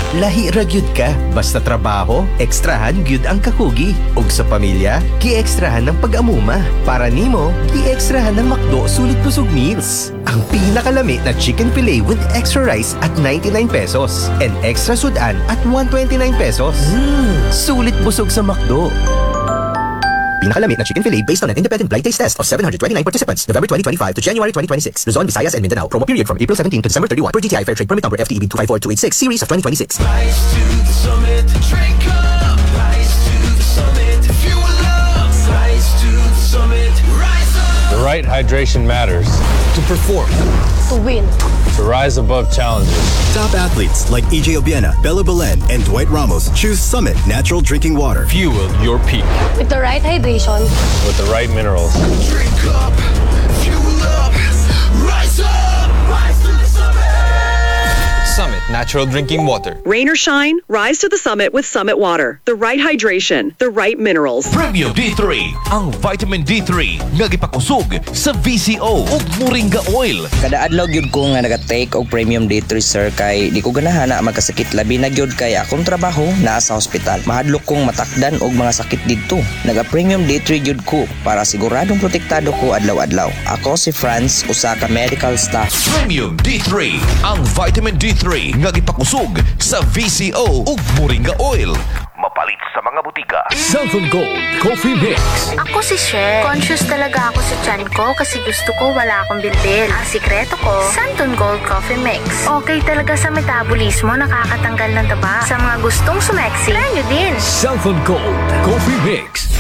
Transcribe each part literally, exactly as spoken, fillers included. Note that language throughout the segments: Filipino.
lahi ra gyud ka. Basta trabaho, ekstrahan gyud ang kakugi. Ug sa pamilya, gi-ekstrahan ng pag-amuma. Para nimo, gi-ekstrahan ng McDo sulit busog meals. Ang pinakalami na chicken fillet with extra rice at ninety-nine pesos and extra sudan at one twenty-nine pesos. Mm, sulit busog sa McDo. Pinakalamit na chicken fillet based on an independent blind taste test of seven hundred twenty-nine participants, November twenty twenty-five to January twenty twenty-six. Luzon, Visayas, and Mindanao. Promo period from April seventeenth to December thirty-first. Per G T I Fair Trade Permit Number F T E B two five four two eight six, Series of twenty twenty-six. Rise to the summit, drink up. Rise to the summit, fuel up. Rise to the summit, rise up. The right hydration matters. To perform. To win. To rise above challenges. Top athletes like E J Obiena, Bella Belen, and Dwight Ramos choose Summit Natural Drinking Water. Fuel your peak With the right hydration. with the right minerals. Drink up, fuel up, rise up. Rise to the summit. Summit Natural Drinking Water. Rain or shine, rise to the summit with Summit Water. The right hydration, the right minerals. Premium D three, ang vitamin D three nga gipakusog sa V C O ug moringa oil. Kada adlaw gyud ko nga naga-take og Premium D three sir kay di ko ganahan na magkasakit labi na gyud kay akong trabaho naa sa ospital. Mahadlok kong matakdan og mga sakit didto. Naga-Premium D three gyud ko para siguradong protektado ko adlaw-adlaw. Ako si Franz, usa ka medical staff. Premium D three, ang vitamin D three nga gipakusog sa V C O ug moringa oil. Mapalit sa mga butika. Southern Gold Coffee Mix. Ako si Cher. Conscious talaga ako sa tiyan ko kasi gusto ko wala akong bilbil. Ang sikreto ko, Santon Gold Coffee Mix. Okay talaga sa metabolismo, nakakatanggal ng taba. Sa mga gustong sumeksi, try nyo din. Southern Gold Coffee Mix.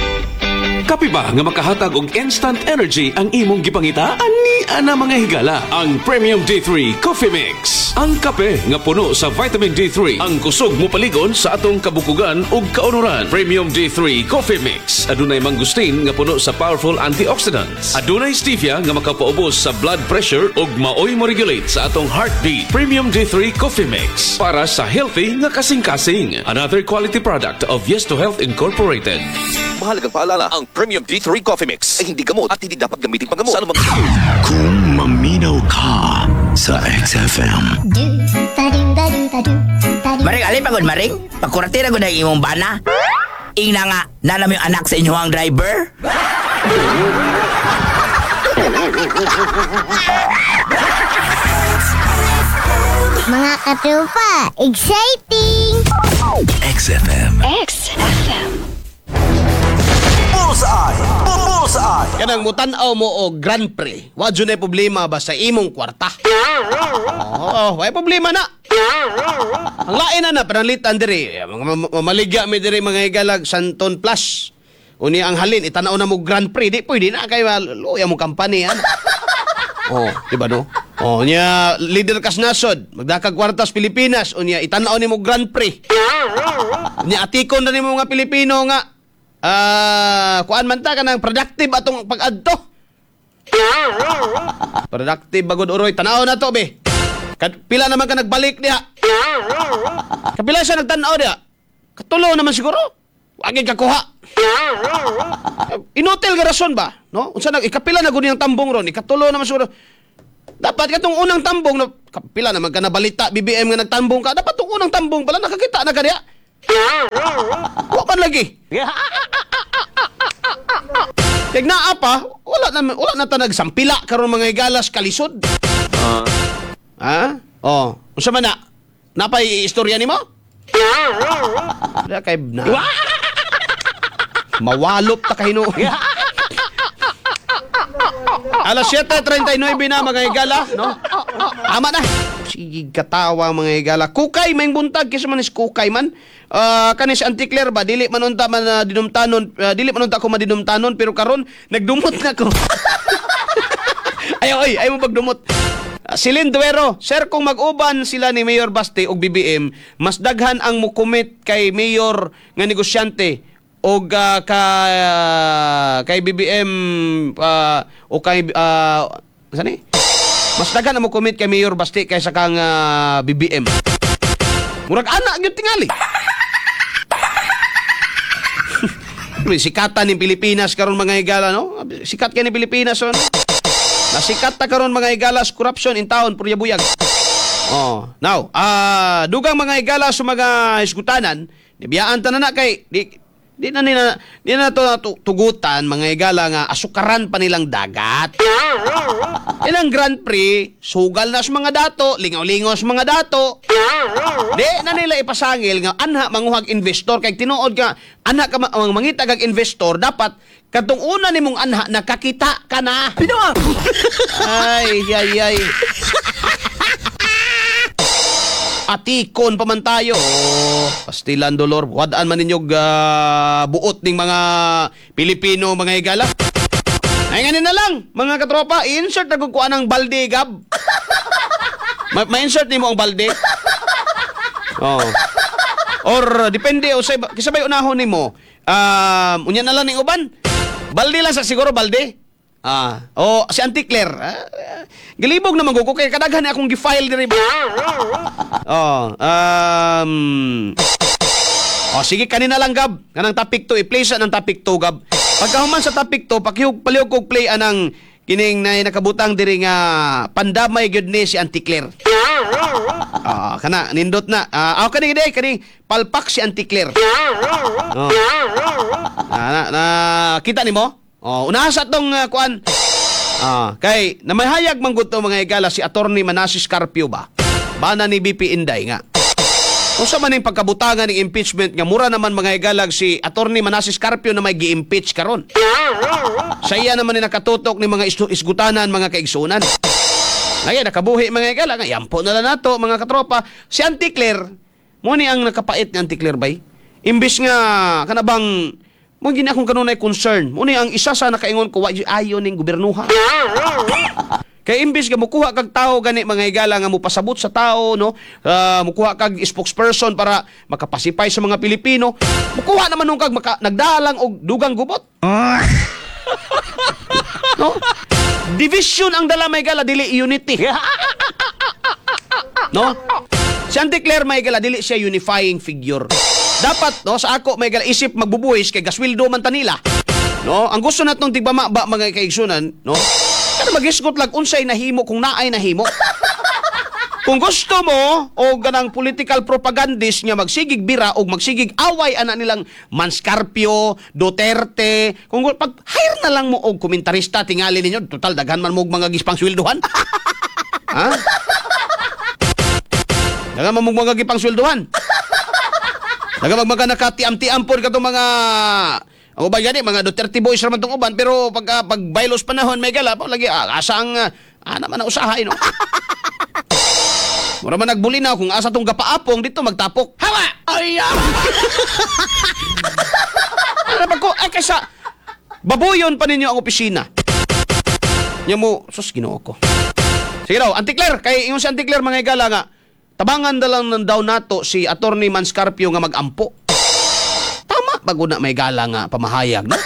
Kapi ba nga makahatag og instant energy ang imong gipangita? Ani ana mga higala ang Premium D three Coffee Mix. Ang kape nga puno sa vitamin D three ang kusog mo paligon sa atong kabukugan ug kaunuran. Premium D three Coffee Mix adunay mangustin nga puno sa powerful antioxidants. Adunay stevia nga makapaubos sa blood pressure ug maoy mo regulate sa atong heartbeat. Premium D three Coffee Mix para sa healthy nga kasing-kasing. Another quality product of Yes to Health Incorporated. Mahalagang paalala, ang Premium D three Coffee Mix ay hindi gamot at hindi dapat gamitin panggamot sa anumang... Kung maminaw ka sa X F M. Maring alin pagod maring? Pagkurati na gud ang imong bana. Ingna nga nanam yung anak sa inyong driver. Mga katupa, exciting! X F M. X F M. Bullseye! Bullseye! Kanang mutanaw mo o Grand Prix. Wa dyan ay problema ba sa imong kwarta? Oo, may problema na. Ang lain na na, panalitan diri. Mga mamaligya mi diri mga higalag, Santon Plus. Uni ang halin, itanaw na mo Grand Prix. Di pwede na kay luya mo company. Oh, di ba no? Oh, niya leader kas nasod, magdakag kwartas Pilipinas. Unya itanaw ni mo Grand Prix. Niya atikon na ni mo mga Pilipino nga. Ah, uh, kuan man ta kanang productive atong pag-adto. Productive bagod uroy, tanaw na to be. Pila naman ka nagbalik niya. Kapila siya nagtanaw niya. Katulo naman siguro. Wagi kakuha. Inutil ka rason ba? No? Unsa nag ikapila na guni ang tambong ron, ikatulo naman siguro. Dapat katong unang tambong na kapila naman ka na balita B B M nga nagtambong ka. Dapat tong unang tambong pala nakakita na kaniya. Wa pa lagi. Tigna apa, wala na wala na ta nagsampila karon mga igalas kalisod. Uh, ha? Oh, unsa man na? Napay istorya nimo? Wala kay na. Mawalop ta kahino. Alas siyete treinta y nueve na mga higala, no? Tama na. Sige katawa mga higala. Kukay may buntag kisa man is kukay man. Uh, kanis anti-clear ba dili man unta man uh, dinumtanon, uh, dili man unta ko madinumtanon pero karon nagdumot na ko. Ay oy, ay mo pagdumot. Uh, Silin Duero, sir kung mag-uban sila ni Mayor Basti og B B M, mas daghan ang mukumit kay Mayor nga negosyante og uh, ka, uh, kay B B M uh, o kay uh, sani? Mas daghan ang mukumit kay Mayor Basti kaysa kang uh, B B M. Murag anak gyud tingali. Sikatan ni Pilipinas karon mga higala, no? Sikat ka ni Pilipinas, no? Nasikat ta karon mga higalas corruption in town purya buyag. Oh, now, ah dugang mga higala sa mga isgutanan, nibiyaan ta na na kay di, di na nila di na to tu- tugutan mga higala nga asukaran pa nilang dagat. Ilang Grand Prix, sugal na sa mga dato, lingaw-lingaw sa mga dato. Di na nila ipasangil nga anha manguhag investor kay tinuod ka anha ka ma- ang mangita kag investor dapat katong una nimong anha nakakita ka na. Ay, ay, ay. Atikon pa man tayo. Oh, pastilan dolor. Wadaan man ninyo uh, buot ning mga Pilipino mga higala. Ay nganin na lang, mga katropa, i-insert na kukuha ng balde, Gab. Ma- ma-insert nimo ang balde. Oh. Or depende o say kisabay unahon nimo. Um, unya na lang ning uban. Balde lang sa siguro balde. Ah, o si Auntie Claire. Ah, gilibog naman ko kay kadaghan akong gi-file diri. Oh, um Oh, sige kanina lang Gab. Kanang topic to i-play sa ng topic to Gab. Pagkahuman sa topic to, pakihug palihog kog play anang kining na nakabutang diri nga pandamay gyud ni si Auntie Claire. Ah, kana nindot na. Ah, uh, kani gid kani palpak si Auntie Claire. Oh. Na, na, na kita nimo? Oh, unaha sa tong uh, kuan. Ah, kay namahayag man gud to mga higala si Attorney Manasseh Carpio ba? Bana ni B P Inday nga. Unsa man ning pagkabutangan ng impeachment nga mura naman mga higalag si Attorney Manasseh Carpio na may gi-impeach karon. Sa iya naman ni nakatutok ni mga isdu- isgutanan mga kaigsunan. Lagi nakabuhi mga higalag, yampo na lang nato mga katropa. Si Auntie Claire, mo ni ang nakapait ni Auntie Claire bay. Imbis nga kanabang mo gini akong kanunay concern. Mo ni ang isa sa nakaingon ko wa ayo ning gobernuha. Kay imbis nga mukuha kag tao gani mga higala nga mupasabot sa tao no, uh, mukuha kag spokesperson para makapasipay sa mga Pilipino, mukuha naman nung kag maka, nagdalang og dugang gubot. No? Division ang dala may gala dili unity. No? Si Auntie Claire may gala dili siya unifying figure. Dapat no sa ako may gala isip magbubuhis kay gasweldo man tanila. No? Ang gusto natong tigbama ba mga kaigsunan, no? Kada magisgot lag unsay nahimo kung naay nahimo. Kung gusto mo o ganang political propagandist nga magsigig bira o magsigig away ana nilang Manscarpio, Duterte, kung pag hire na lang mo og komentarista tingali ninyo, total daghan man mo og mga gispang sweldohan. Ha? Daghan man mo mga gispang sweldohan. Daghan mag mga nakatiam-tiam pod kadto mga ang uban gani mga Duterte boys raman tong uban pero pag pag baylos panahon may gala pa lagi ah, asa ang uh, ana man ang usahay no. Mura man nagbuli na kung asa tong gapaapong dito magtapok. Hawa! Ay! Ano ba ko ay kaysa babuyon pa ninyo ang opisina. Nya mo sus Ginoo ko. Sige daw, Auntie Claire kay ingon si Auntie Claire mga igala nga tabangan dalang ng daw nato si Attorney Manscarpio nga magampo. Bago na may gala nga pamahayag, no?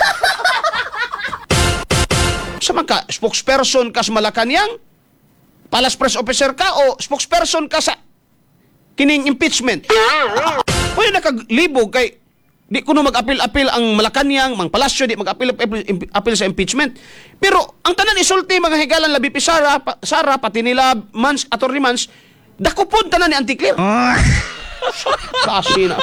Sa mga spokesperson ka sa Malacanang, palas press officer ka o spokesperson ka sa kining impeachment. Pwede nakaglibog kay di kuno mag-apil-apil ang Malacanang, mang palasyo di mag-apil sa impeachment. Pero ang tanan isulti mga higalan labi pi Sara, pa, Sara pati nila Mans, Attorney Mans, dakupon tanan ni Auntie Claire. Kasi na.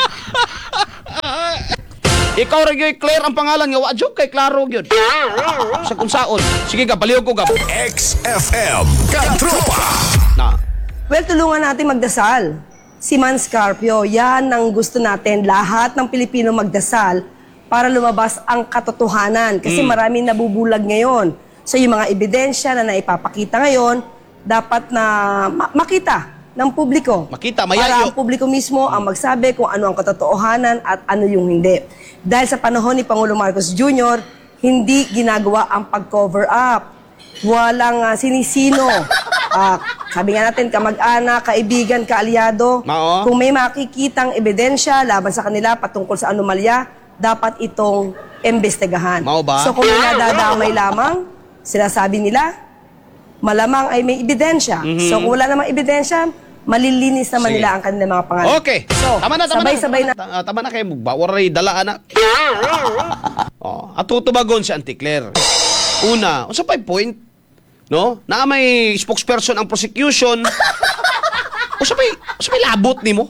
Ikaw ra gyud Claire ang pangalan nga wa jud kay klaro gyud. Sa kunsaon. Sige ka palihog ko gab. X F M Katropa. Na. Well, tulungan natin magdasal. Si Manscarpio, yan ang gusto natin. Lahat ng Pilipino magdasal para lumabas ang katotohanan. Kasi Mm. maraming nabubulag ngayon. So yung mga ebidensya na naipapakita ngayon, dapat na ma- makita ng publiko. Makita, Para mayayo. ang publiko mismo ang magsabi kung ano ang katotohanan at ano yung hindi. Dahil sa panahon ni Pangulo Marcos Junior, hindi ginagawa ang pag-cover up. Walang uh, sinisino. Ah, sabi nga natin, kamag-anak, kaibigan, kaalyado. Mao. Kung may makikitang ebidensya laban sa kanila patungkol sa anomalya, dapat itong imbestigahan. Mao ba? So kung may nadadamay lamang, sinasabi nila, malamang ay may ebidensya. Mhm. So kung wala namang ebidensya, malilinis naman Sige. nila ang kanilang mga pangalan. Okay. So, tama na, tama sabay-sabay na. na. Tama, tama na kayo. Bawaray, dala anak. Oh, at tutubagon si Auntie Claire. Una, unsa pa'y point? No? Na may spokesperson ang prosecution. Usa may usa may labot nimo.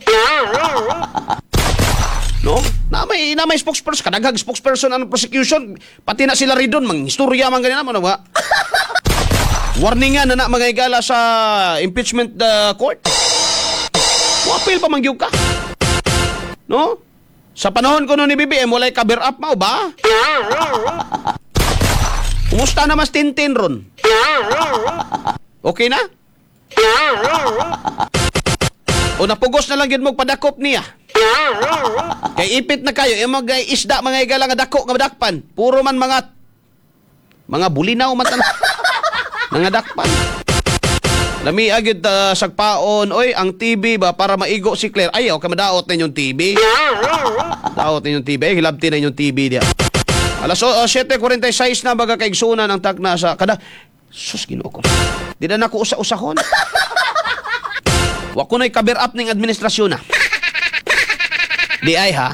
No? Na may na may spokesperson, kadaghang spokesperson ang prosecution, pati na sila ridon mang istorya man ganina mo na ba? Warningan na na mga higala sa impeachment uh, court. Mo-appeal pa man gyud ka. No? Sa panahon ko no ni B B M, walay cover up mao ba? Kumusta na mas tintin ron? Okay na? O napugos na lang yun mo padakop niya. Kay ipit na kayo, yung mga isda, mga igala nga dako nga madakpan. Puro man mga mga bulinaw matan nga dakpan. Lami agad uh, sagpaon, oy, ang T V ba para maigo si Claire. Ayaw ka madaot na yung T V. Daot na yung T V, ay hilabti na yung T V dia. Alas uh, seven forty-six na baga kaigsunan ang takna sa kada. Sus, Ginoo ko. Di na nako usa-usahon. Wa ko no'y cover up ning administrasyon na. Di ay ha.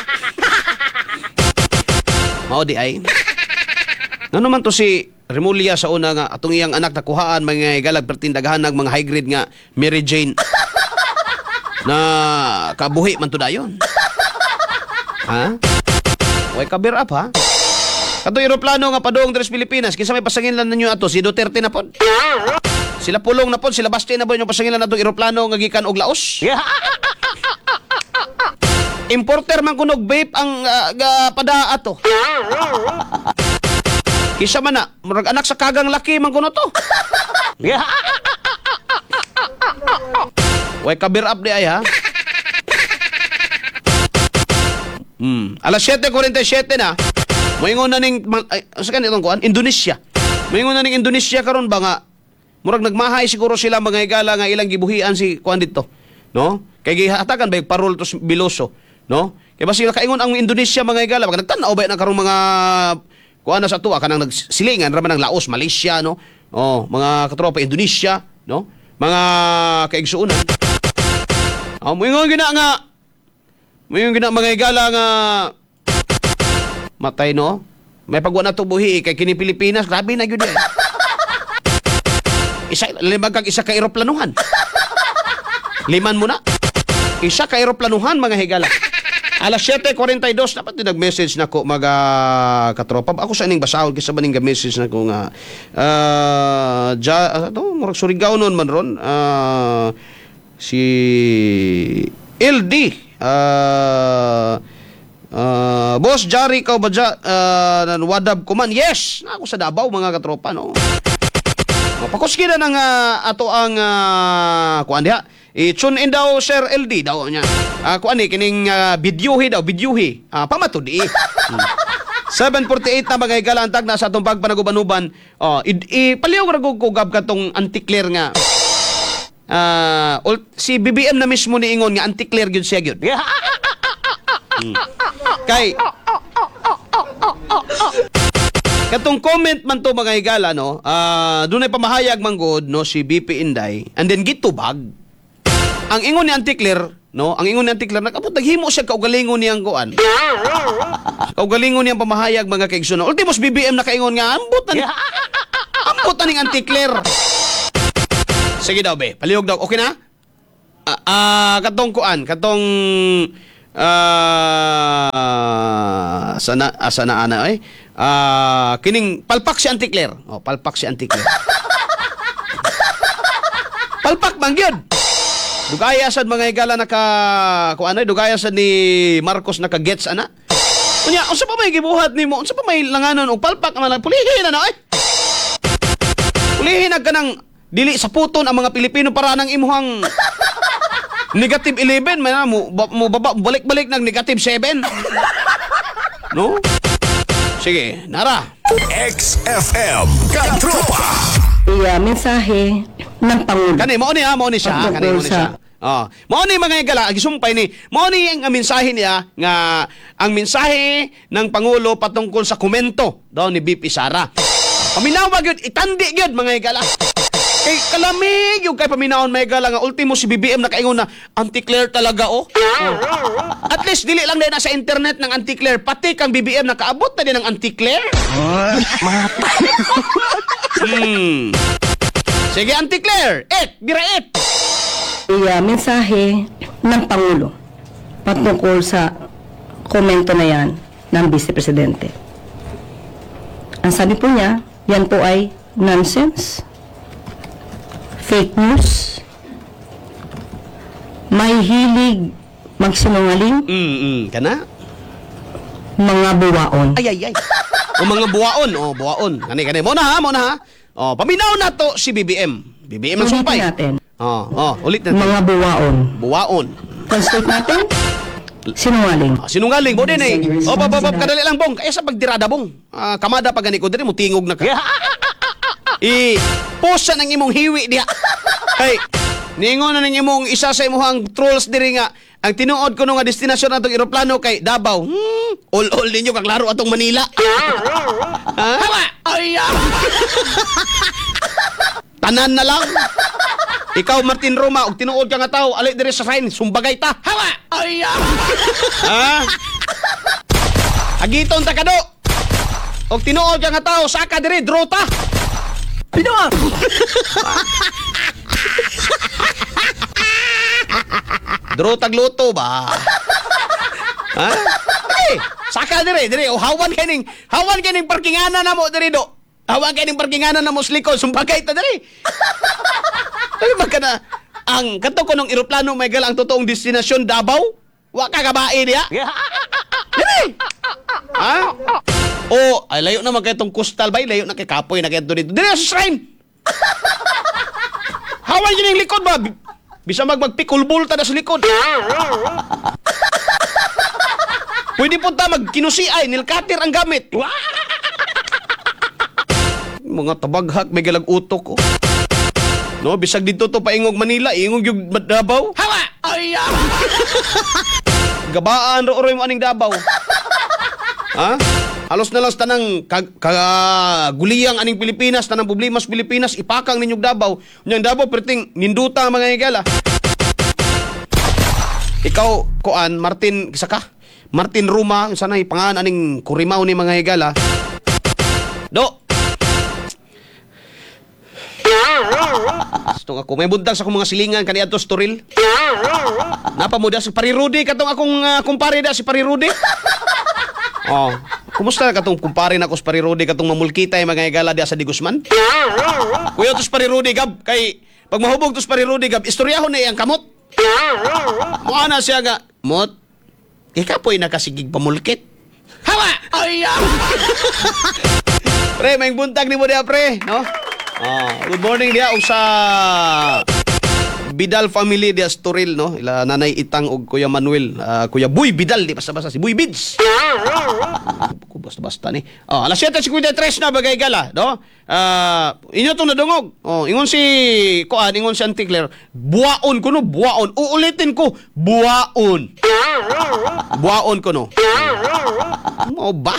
Mao di ay. Ngano man to si Remulia sa una nga atong iyang anak nakuhaan mga galag pertindagahan ng mga high grade nga Mary Jane na kabuhi man to dayon. Ha? Way cover up ha? Kato eroplano nga padung tres Pilipinas kinsa may pasanginlan ninyo ato si Duterte na pod. Sila pulong na pod, sila Basti na pod yung pasanginlan natong eroplano nga gikan og Laos. Importer man kunog vape ang uh, uh, pada ato. Kisa man na, murag anak sa kagang laki man kuno to. Way cover up di ay ha. Hmm, alas seven forty-seven na. Moingon na ning ay, sa kanitong kuan Indonesia. Moingon na ning Indonesia karon ba nga murag nagmahay siguro sila mga higala nga ilang gibuhian si kuan dito, no? Kay gihatagan ba parol to biloso, no? Kay basi kaingon ang Indonesia mga higala pag nagtan-aw ba na karong mga kuan na sa tuwa kanang nagsilingan ra man ng Laos, Malaysia, no? Oh, mga katropa Indonesia, no? Mga kaigsuonan. Ah, moingon gina nga moingon gina mga higala nga matay no? May pagwa na tubuhi kay kini Pilipinas, grabe na gyud eh. Isa limag kag isa ka eroplanuhan. Liman mo na. Isa ka eroplanuhan mga higala. Alas seven forty-two dapat din nag-message nako mga katropa. Ako sa ining basahon kisa ba ning message nako nga uh, ja ato uh, murag Surigao non man ron. Uh, si L D uh, Uh, Boss Jari ka ba dyan? Uh, wadab ko man. Yes! Ako sa Davao mga katropa, no? Pakuski na ng uh, ato ang uh, kuan diha. I-tune in daw Sir L D daw niya. Uh, kuan ni, kining uh, videohi daw, videohi. Uh, pamatudi. hmm. seven forty-eight na mga higalantag na sa atong pagpanagubanuban. Uh, ipaliw ragog ko gab katong anti-clear nga. Uh, si B B M na mismo ni ingon nga anti-clear gyud siya gyud. Hmm. Kay katong comment man to mga higala no, uh, dunay pamahayag man god no si B P Inday and then gitubag. Ang ingon ni Anticlear no, ang ingon ni Anticlear nakabot naghimo siya kaugalingon niyang kuan. Kaugalingon niyang pamahayag mga kaigsuno. Ultimos B B M na kaingon nga ambot na ni ambot na ning Anticlear. Sige daw be, palihog daw. Okay na? Ah, uh, uh, katong kuan, katong Ah, uh, sana asana ana ay. Ah, uh, kining palpak si Anticlear. Oh, palpak si Anticlear. Palpak man gyud. Dugaya sad mga higala naka kuan ay dugaya sad ni Marcos naka gets ana. Unya, unsa pa may gibuhat nimo? Unsa pa may langanon og palpak man pulihin na ay. Pulihin na kanang dili sa puton ang mga Pilipino para nang imuhang negative eleven, may na mo, mo baba, balik-balik ng negative seven. No? Sige, nara. X F M Katropa. Iya, mensahe ng Pangulo. Kani, mo ni ha, mo ni siya. Kani, mo ni siya. Oh, mo ni mga higala, gisumpay ni. Mo ni ang mensahe niya nga ang mensahe ng Pangulo patungkol sa komento daw ni B P Sara. Paminawag yun, itandi yun mga higala. Kay kalamig yung kay paminahon may gala nga ultimo si B B M nakaingon na Anticlear talaga oh. oh. At least dili lang din na sa internet ng Anticlear, pati kang B B M nakaabot na din ng Anticlear. hmm. Sige Anticlear, et, bira et. May uh, mensahe ng Pangulo patungkol sa komento na yan ng Vice Presidente. Ang sabi po niya, yan po ay nonsense, fake news, may hilig magsinungaling, Mm-mm, kana? mga buwaon. Ay, ay, ay. O mga buwaon, o buwaon. Kani, kani. Muna ha, muna ha. O, paminaw na to si B B M. B B M ang Ulitin sumpay. natin. O, o, ulit natin. Mga buwaon. Buwaon. Translate natin, sinungaling. Ah, sinungaling mo din eh. O, bababab, kadali lang bong. Kaya sa pagdirada bong. Ah, kamada pa gani ko din mo tingog na ka. I, posa ng imong hiwi diha. Hey, ningon na ng imong isa sa imong trolls diri nga. Ang tinuod ko no nga destinasyon natong eroplano kay Davao. Hmm, all-all ninyo kag laro atong Manila. Ha? Ay, tanan na lang. Ikaw, Martin Roma, og tinuod ka nga tao, ali diri sa sign, sumbagay ta. Hawa! Ay, ha? Agiton ta kado. Og tinuod ka nga tao, saka diri, draw ta. Pinawa! Draw tagluto ba? Ha? Hey, saka dire, dire, o hawan kaning, hawan kaning parkinganan na mo dire do. Hawan kaning parkinganan na mo sa likod, sumbagay ta dire. Ay magkana ang kato ko nung eroplano may gala ang totoong destinasyon Davao. Wa ka kabae diya. Dire. Ha? O, ay layo na magkay tong coastal bay, layo na kay kapoy na kay dito. Dire sa shrine. Hawan kaning likod ba? Bisa mag magpikulbol ta na sa likod. Pwede po ta magkinusiay, nilkatir ang gamit. Mga tabaghak, may galag utok ko. No, bisag dito to paingog Manila, ingog yung Davao. Hawa! Ay, gabaan ro ro mo aning Davao. Ha? Halos na lang sa tanang kaguliyang aning Pilipinas, tanang problema sa Pilipinas, ipakang ninyong Davao. Unyang Davao, perting ninduta mga igala. Ikaw, Kuan, Martin, kisa ka? Martin Ruma, sana ipangan aning kurimaw ni mga igala. Do! Gusto ako, may buntag sa akong mga silingan kaniadto sa Toril. Napamuda si Parirudi, katong akong uh, kumpare da si Parirudi. Oh, kumusta katong kumpare na ko sa Parirudi katong mamulkitay mga igala diya sa Di Guzman? Kuya to sa Parirudi gab kay pag mahubog to sa Parirudi gab istoryahon na iyang kamot. Mo ana siya ga, mot. Ikaw po'y nakasigig pamulkit. Hawa! Ay! Pre, may buntag ni mo diya pre, no? Oh, good morning diya og sa Bidal family diya sa Toril, no? Ila Nanay Itang og Kuya Manuel, uh, Kuya Buy Bidal, di basta-basta si Buy Bids. Ko basta-basta ni. Oh, alas siyete fifty-three na bagay gala, no? Ah, uh, inyo tong nadungog. Oh, ingon si Kuan, ingon si Auntie Claire, buwaon ko no, buwaon. Uulitin ko, buwaon. Buwaon ko no. Mo ba?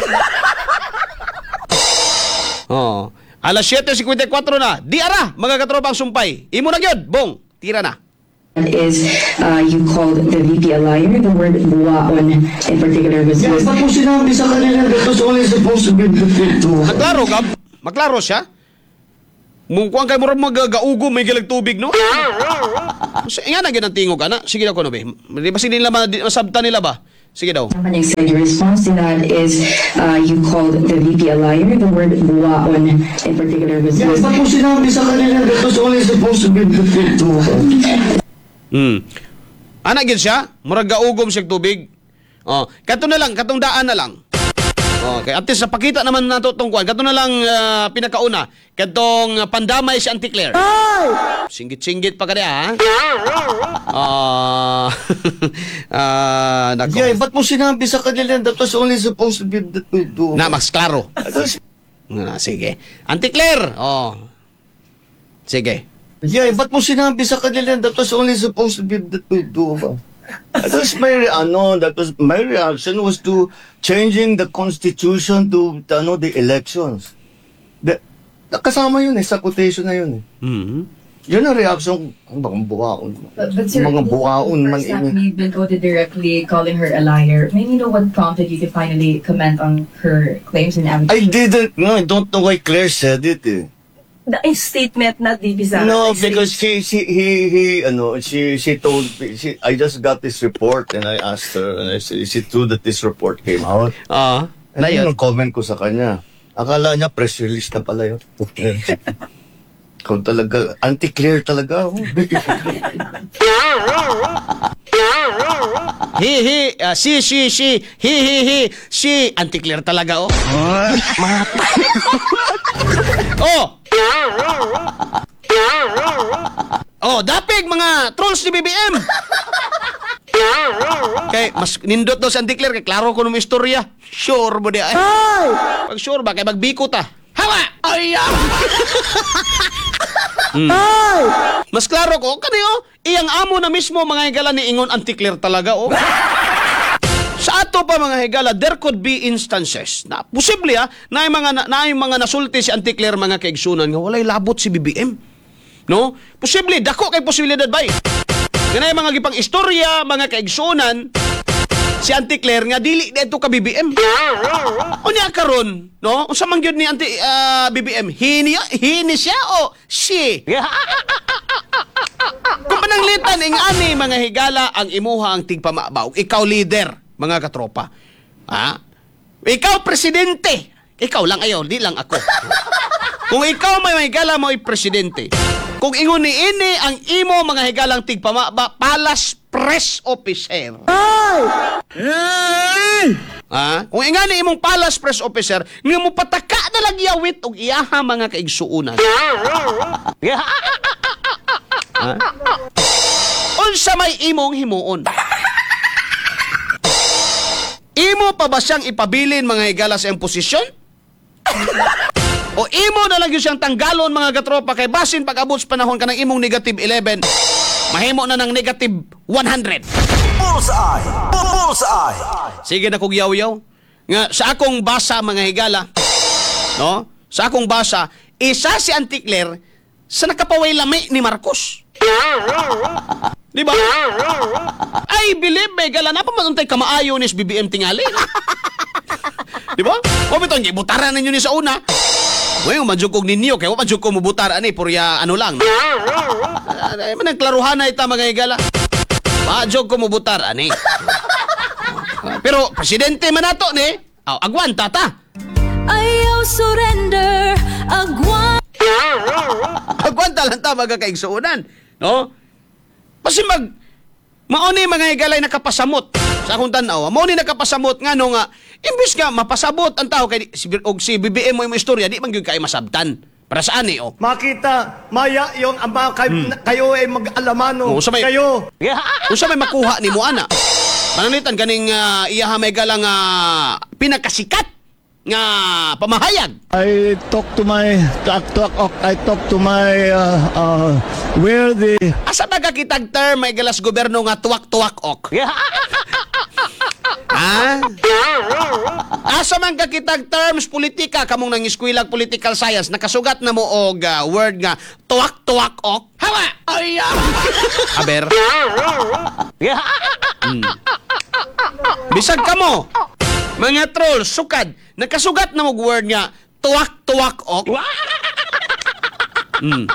Oh. Alas siyete fifty-four na. Di ara, mga katropang sumpay. Imo na gyud, bong. Tira na. Is uh, you called the V P a liar. The word buwaon in particular was yes, used. But kung sinabi sa kanila that was only supposed to be the truth to her. Maklaro, Gab. Maklaro siya. Mungkuang kay murag magagaugo, may gilag tubig, no? So, nga na ginang tingog, ana. Sige daw ko, no, be. Di ba sila masabta nila ba? Sige daw. And you said your response to that is uh, you called the V P a liar. The word buwaon in particular was yes, used. But kung sinabi sa kanila that was only supposed to be the truth to her. Hmm. Ana gid siya, murag gaugom siya tubig. Oh, kato na lang, katong daan na lang. Oh, kay at least sa pakita naman nato tong kuan. Kato na lang uh, pinakauna, katong uh, pandamay si Auntie Claire. Singgit-singgit pa kada ha. Ah. Ah, nako. Yeah, ba't mo sinabi sa kanila that was only supposed to be the truth to her? Na mas klaro. Na sige. Auntie Claire. Oh. Sige. Yeah, ba't mo sinabi sa kanila that was only supposed to be the truth to her? That was my re- ano, that was my reaction was to changing the constitution to ano the elections. The, kasama yun eh, sa quotation na yun eh. Mm-hmm. Yun ang reaction ng mga buwaon. But, but sir, mga buwaon man first time you've been quoted directly calling her a liar. May you know what prompted you to finally comment on her claims and I allegations? didn't, no, I don't know why Claire said it eh. the statement, not D P Sara. No, because she, she, he, he, ano, she, she told me, she, I just got this report and I asked her, and I said, is it true that this report came out? Ah, and yun ang comment ko sa kanya. Akala niya press release na pala yun. Kung talaga, anti-clear talaga ako. Hi, hi, ah, si, si, si, hi, hi, hi, si, anti-clear talaga, oh. Oh! Oh, dapig mga trolls ni B B M. Kay mas nindot daw sa anti-clear kay klaro ko ng istorya. Sure mo di ay. Pag sure ba kay magbiko ta. Hawa! Ay! Hmm. Mas klaro ko kaniyo iyang amo na mismo mga higala ni ingon anti-clear talaga oh. Sa ato pa mga higala there could be instances na posible ha na yung mga na, na yung mga nasulti si anti-clear mga kaigsunan nga walay labot si B B M. No? Posible dako kay posibilidad bay. Ganay mga gipang istorya mga kaigsunan si anti-clear nga dili dito ka B B M. Unya karon, no? Unsa man gyud ni anti uh, B B M? Hini hini siya o si. Kung pananglitan ing ani mga higala ang imuha ang tigpamabaw. Ikaw leader, mga katropa. Ha? Ikaw presidente. Ikaw lang ayo, di lang ako. Kung ikaw may higala mo ay presidente. Kung ingon ni ini ang imo mga higalang tigpamaba, palas press officer. Ah, kung ingan ni imong palas press officer, nga mo pataka na lang yawit og iyaha mga kaigsuunan. Ah? Unsa may imong himuon? Imo pa ba siyang ipabilin mga higala sa iyang posisyon? O imo na lang yun siyang tanggalon mga katropa kay basin pag-abot sa panahon ka ng imong negative eleven, mahimo na ng negative one hundred. Bullseye! Bullseye! Sige na kog yaw-yaw. Nga sa akong basa mga higala, no? Sa akong basa, isa si anti-clear sa nakapaway lami ni Marcos. Di ba? I believe may gala na pa manuntay kamaayo ni B B M tingali. Di ba? O bito, butaran ninyo ni sa una. Well, manjukog ninyo, kaya manjukog mo butaran ni, purya ano lang. Ay, managklaruhan na ita mga higala. Manjukog ko mo butaran ni. Pero, presidente man nato ni, oh, agwanta ta. Ayaw surrender, agwan. Agwanta lang ta mga kaigsuunan. No? Kasi mag, mauni mga higalay nakapasamot. Sa akong tanaw, mauni nakapasamot nga no nga, imbis nga mapasabot ang tao kay si, og si B B M mo yung istorya, di man gyud kay masabtan. Para saan eh, oh? Makita, maya yung ama kay, Hmm. kayo ay mag-alamano. Oh, sa may, kayo. Kung sa may makuha ni mo, ana. Mananitan kaning uh, iyaha may galang uh, pinakasikat nga pamahayag. I talk to my talk, talk, I talk to my uh, uh, where the asa ba kakitag term may galas gobyerno nga tuwak-tuwak ok? Ha? Asa man kakitag terms politika kamong nang eskwela political science nakasugat na mo og uh, word nga tuwak-tuwak ok? Hawa. Ay. Aber. Hmm. Bisag kamo. Mga troll, sukad. Nakasugat na mo word nga tuwak-tuwak ok. Mm.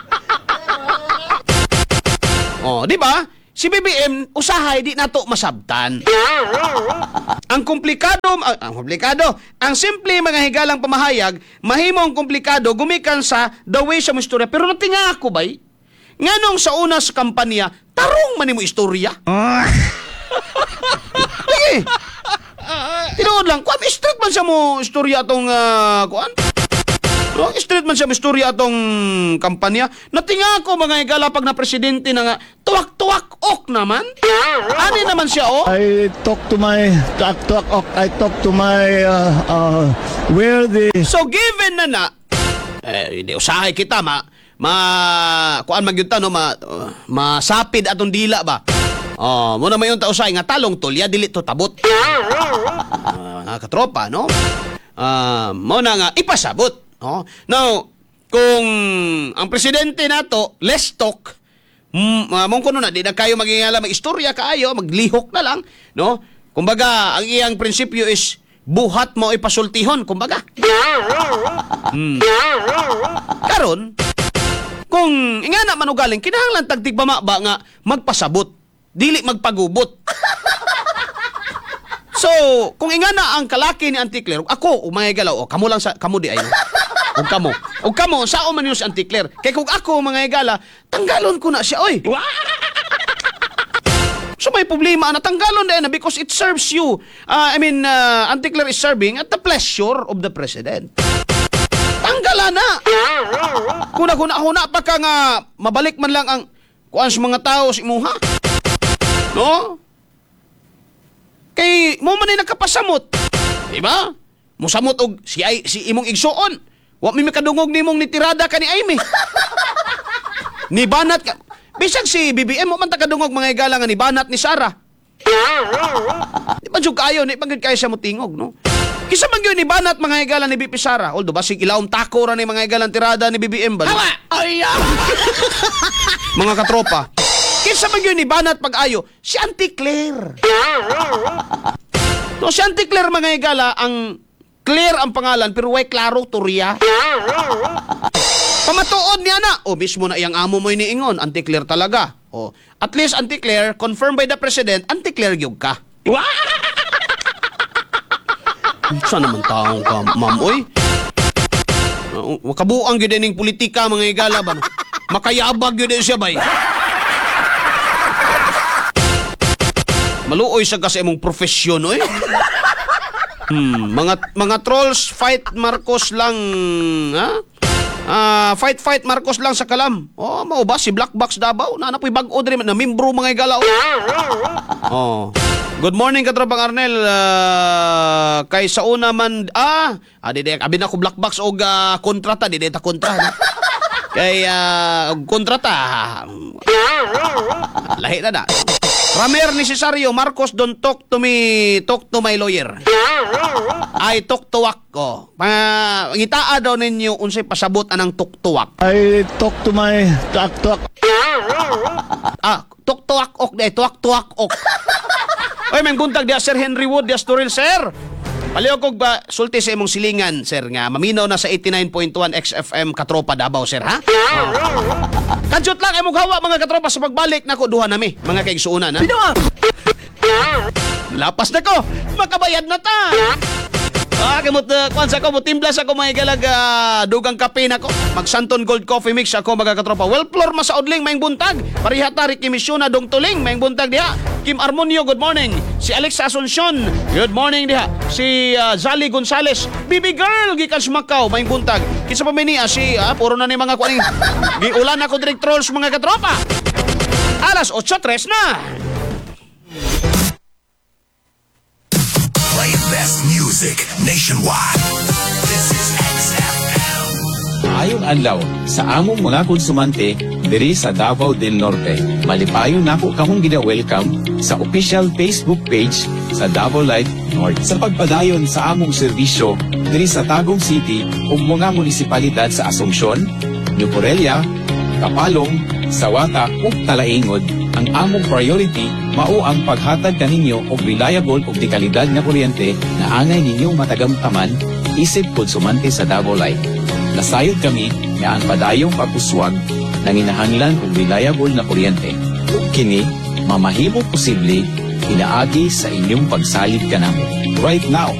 Oh, di ba? Si B B M usahay di nato masabtan. Ang komplikado, ang, ang komplikado, ang simple mga higalang pamahayag, mahimong komplikado gumikan sa the way sa mo istorya. Pero natinga ako bay, nganong sa una sa kampanya, tarong man mo istorya. Sige. Tinood lang, kuan straight man sa mo istorya atong uh, kuan. No, straight man siya istorya atong kampanya. Natinga ko mga higala pag na presidente na nga, tuwak-tuwak ok naman. Ani naman siya oh. I talk to my talk, talk, I talk to my uh, uh, where the So given na na eh hindi usahay kita ma ma kuan magyud no ma uh, masapid atong dila ba. Oh, mo na mayon ta usay nga talong tulya dili to tabot. Uh, katropa no. Ah, uh, mo na nga ipasabot. Oh. Now, kung ang presidente nato less talk, mm, uh, mong kuno na di na kayo magingala mag-istorya kaayo, maglihok na lang, no? Kumbaga, ang iyang prinsipyo is buhat mo ipasultihon, kumbaga. Hmm. Karon, Kung ingana man ugaling kinahanglan tagtig ba nga magpasabot, dili magpagubot. So, kung ingana ang kalaki ni Auntie Claire, ako, o mga igala, o kamo lang sa, kamo di ay, no? O kamo. O kamo, sao man yun si Auntie Claire. Kaya kung ako, mga igala, tanggalon ko na siya, oy. So, may problema na tanggalon din na because it serves you. Uh, I mean, uh, Auntie Claire is serving at the pleasure of the President. Tanggala na. Kuna-kuna-kuna pa ka nga, mabalik man lang ang kuan sa mga tao sa imuha. No? Kay mo man ay nakapasamot. Diba? Musamot og si ay si imong igsuon. Wa mi makadungog nimong nitirada ka ni Aimee. Ni banat ka. Bisag si B B M mo man takadungog mga igala nga ni banat ni Sarah. Di ba jud kayo ni pagid kayo siya motingog, no? Kisa man gyud ni banat mga igala ni B P Sara. Although basig ilawom tako ra ni mga igalang tirada ni B B M ba? Ay, mga katropa. Kisa man gyud ni banat pag-ayo si Auntie Claire. No, si Auntie Claire mga igala, ang Claire ang pangalan pero way klaro Turia. Pamatuod niya na. O mismo na iyang amo mo iniingon, Auntie Claire talaga. O, at least Auntie Claire, confirmed by the President, Auntie Claire gyud ka. Saan naman taong ka, ma'am, oy? Uh, makabuang gyud ning politika mga igala ba? Makayabag gyud siya bay. Maluoy sa kasi imong profesyon, oy. Hmm, mga mga trolls fight Marcos lang, ha? Ah, fight fight Marcos lang sa kalam. Oh, mao ba si Black Box Davao? Na napoy bag-o diri na membro mga igala. Oh. Good morning katrobang Arnel. Uh, kay sa una man ah, ah di abi na ko Black Box og uh, kontrata di ta kontra. No? Kay uh, kontrata. Lahi na da. Ramer Necesario, Marcos, don't talk to me, talk to my lawyer. Ay, tuktuwak ko. Uh, ngitaa daw ninyo unsay pasabot anang tuktuwak. I talk to my tuwak-tuwak. Ah, tuktuwak ok, day, tuwak-tuwak ok. Oy, may buntag dia Sir Henry Wood, dia Storil, sir. Paliw kog ba sulti sa imong silingan, sir, nga maminaw na sa eighty-nine point one X F M Katropa Davao, sir, ha? Oh. Kadjot lang imong hawa mga katropa sa pagbalik nako duha nami, mga kaigsuunan, ha? Binawa. Lapas na ko, makabayad na ta. Ah, kamot uh, kwansa ko mo timblas ako mga galag uh, dugang kape nako. Mag Santon Gold Coffee Mix ako mga katropa. Well floor masaudling maing buntag. Pariha tarik kimisyon na dong tuling maing buntag diha. Kim Armonio, good morning. Si Alex Asuncion, good morning diha. Si uh, Zali Gonzales, baby girl gikan sa Macau maing buntag. Kinsa pa niya si uh, puro na ni mga kuning. Giulan ako direct trolls mga katropa. Alas eight tres na. Play best music nationwide. This is X F M. Ayong adlaw sa among mga konsumante diri sa Davao del Norte. Malipayon nako kamong gina-welcome sa official Facebook page sa Davao Light North. Sa pagpadayon sa among serbisyo diri sa Tagum City ug mga munisipalidad sa Asuncion, New Corelia, Kapalong, Sawata ug Talaingod, ang among priority mao ang paghatag kaninyo og reliable ug dekalidad nga kuryente na angay ninyong matagamtaman isip konsumante sa Davao Light. Nasayod kami nga ang padayong pag-uswag nanginahanglan og reliable na kuryente. Ug kini mamahimo posible pinaagi sa inyong pagsalig kanamo. Right now,